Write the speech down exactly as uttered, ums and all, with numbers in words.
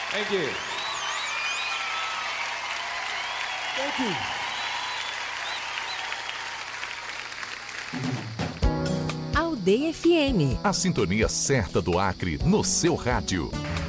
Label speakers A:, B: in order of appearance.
A: Thank you. Thank you.
B: Aldeia F M.
C: A sintonia certa do Acre no seu rádio.